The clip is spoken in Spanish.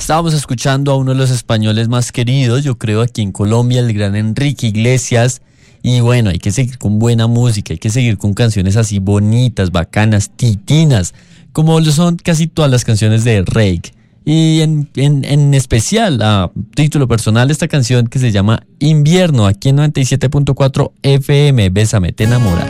Estábamos escuchando a uno de los españoles más queridos, yo creo, aquí en Colombia, el gran Enrique Iglesias. Y bueno, hay que seguir con buena música, hay que seguir con canciones así bonitas, bacanas, titinas, como lo son casi todas las canciones de Reik. Y en especial, a título personal, esta canción que se llama Invierno, aquí en 97.4 FM, Bésame, te enamora.